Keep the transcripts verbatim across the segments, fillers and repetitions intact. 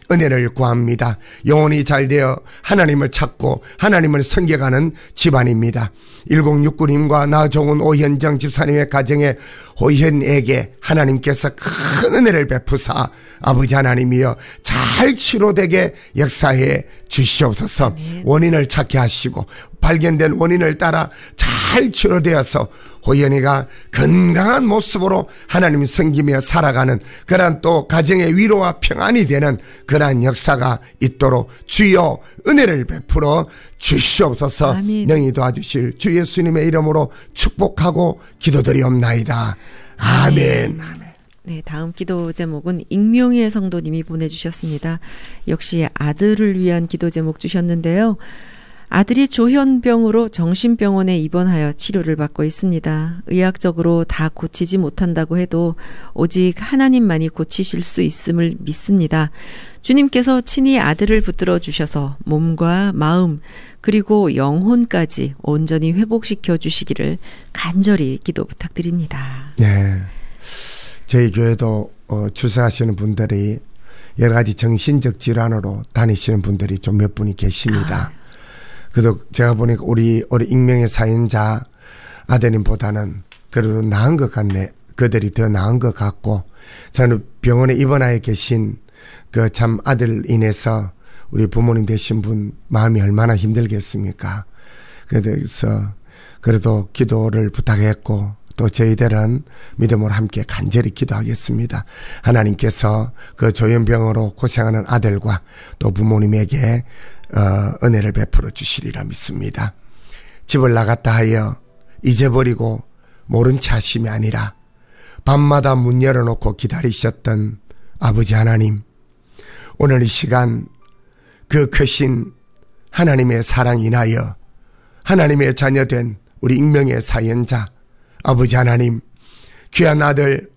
은혜를 구합니다. 영혼이 잘되어 하나님을 찾고 하나님을 섬겨가는 집안입니다. 일공육구 님과 나종훈 오현정 집사님의 가정에 호현에게 하나님께서 큰 은혜를 베푸사 아버지 하나님이여 잘 치료되게 역사해 주시옵소서. 아멘. 원인을 찾게 하시고 발견된 원인을 따라 잘 치료되어서 호연이가 건강한 모습으로 하나님 섬기며 살아가는 그러한 또 가정의 위로와 평안이 되는 그러한 역사가 있도록 주여 은혜를 베풀어 주시옵소서. 아멘. 능히 도와주실 주 예수님의 이름으로 축복하고 기도드리옵나이다. 아멘. 아멘. 네, 다음 기도 제목은 익명의 성도님이 보내주셨습니다. 역시 아들을 위한 기도 제목 주셨는데요. 아들이 조현병으로 정신병원에 입원하여 치료를 받고 있습니다. 의학적으로 다 고치지 못한다고 해도 오직 하나님만이 고치실 수 있음을 믿습니다. 주님께서 친히 아들을 붙들어 주셔서 몸과 마음 그리고 영혼까지 온전히 회복시켜 주시기를 간절히 기도 부탁드립니다. 네, 저희 교회도 어, 주사하시는 분들이 여러 가지 정신적 질환으로 다니시는 분들이 좀 몇 분이 계십니다. 아. 그래도 제가 보니까 우리 우리 익명의 사연자 아드님보다는 그래도 나은 것 같네. 그들이 더 나은 것 같고 저는 병원에 입원하여 계신 그 참 아들 인해서 우리 부모님 되신 분 마음이 얼마나 힘들겠습니까? 그래서 그래도 기도를 부탁했고 또 저희들은 믿음으로 함께 간절히 기도하겠습니다. 하나님께서 그 조현병으로 고생하는 아들과 또 부모님에게 어, 은혜를 베풀어 주시리라 믿습니다. 집을 나갔다 하여 잊어버리고 모른 채 하심이 아니라 밤마다 문 열어놓고 기다리셨던 아버지 하나님, 오늘 이 시간 그 크신 하나님의 사랑 인하여 하나님의 자녀된 우리 익명의 사연자 아버지 하나님, 귀한 아들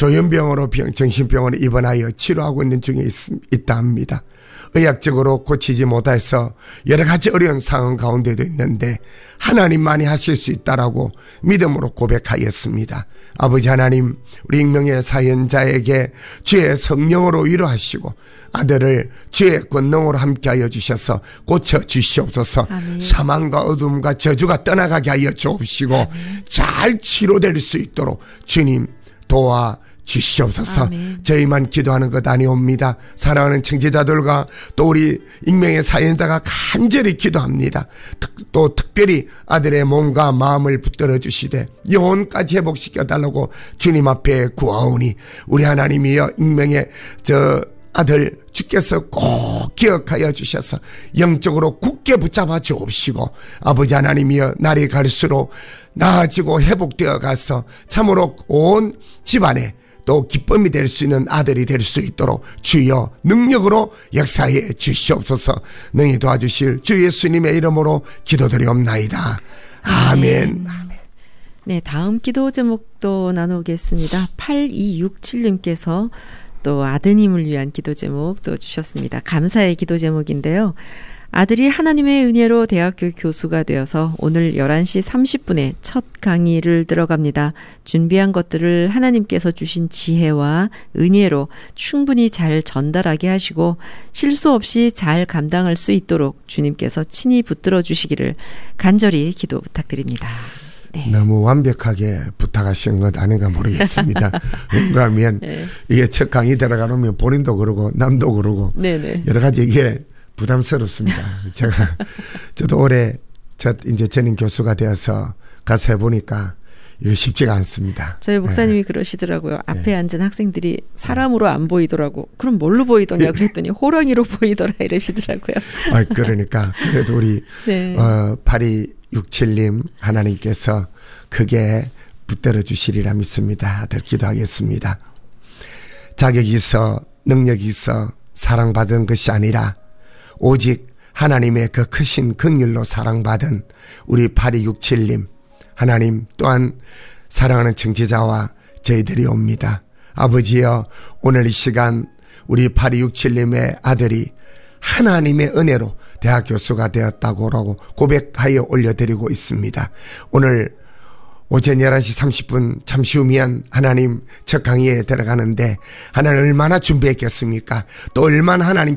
조현병으로 병, 정신병원에 입원하여 치료하고 있는 중에 있, 있다 합니다. 의학적으로 고치지 못해서 여러 가지 어려운 상황 가운데도 있는데 하나님만이 하실 수 있다라고 믿음으로 고백하였습니다. 아버지 하나님, 우리 익명의 사연자에게 주의 성령으로 위로하시고 아들을 주의 권능으로 함께하여 주셔서 고쳐주시옵소서. 아멘. 사망과 어둠과 저주가 떠나가게 하여 주옵시고 아멘. 잘 치료될 수 있도록 주님 도와 주시옵소서. 아멘. 저희만 기도하는 것 아니옵니다. 사랑하는 청취자들과 또 우리 익명의 사연자가 간절히 기도합니다. 특, 또 특별히 아들의 몸과 마음을 붙들어 주시되 영혼까지 회복시켜 달라고 주님 앞에 구하오니 우리 하나님이여 익명의 저 아들 주께서 꼭 기억하여 주셔서 영적으로 굳게 붙잡아 주옵시고 아버지 하나님이여 날이 갈수록 나아지고 회복되어 가서 참으로 온 집안에 또 기쁨이 될 수 있는 아들이 될 수 있도록 주여 능력으로 역사해 주시옵소서. 능히 도와주실 주 예수님의 이름으로 기도드리옵나이다. 아멘. 아멘. 네, 다음 기도 제목도 나누겠습니다. 팔이육칠 님께서 또 아드님을 위한 기도 제목도 주셨습니다. 감사의 기도 제목인데요. 아들이 하나님의 은혜로 대학교 교수가 되어서 오늘 열한 시 삼십 분에 첫 강의를 들어갑니다. 준비한 것들을 하나님께서 주신 지혜와 은혜로 충분히 잘 전달하게 하시고 실수 없이 잘 감당할 수 있도록 주님께서 친히 붙들어 주시기를 간절히 기도 부탁드립니다. 네. 너무 완벽하게 부탁하신 것 아닌가 모르겠습니다. 왜냐하면 네. 이게 첫 강의 들어가면 본인도 그러고 남도 그러고 네네. 여러 가지 이게 부담스럽습니다. 제가 저도 올해 첫 이제 전임 교수가 되어서 가서 해보니까 이거 쉽지가 않습니다. 저희 목사님이 네. 그러시더라고요. 앞에 네. 앉은 학생들이 사람으로 안 보이더라고. 그럼 뭘로 보이더냐 그랬더니 호랑이로 보이더라 이러시더라고요. 아, 그러니까 그래도 우리 네. 어, 팔이육칠 님 하나님께서 크게 붙들어 주시리라 믿습니다. 아들 기도하겠습니다. 자격이 있어 능력이 있어 사랑받은 것이 아니라 오직 하나님의 그 크신 긍휼로 사랑받은 우리 팔이육칠 님 하나님 또한 사랑하는 청취자와 저희들이 옵니다. 아버지여 오늘 이 시간 우리 팔이육칠 님의 아들이 하나님의 은혜로 대학 교수가 되었다고 고백하여 올려드리고 있습니다. 오늘 오전 열한 시 삼십 분 잠시 후면 하나님 첫 강의에 들어가는데 하나님 얼마나 준비했겠습니까? 또 얼마나 하나님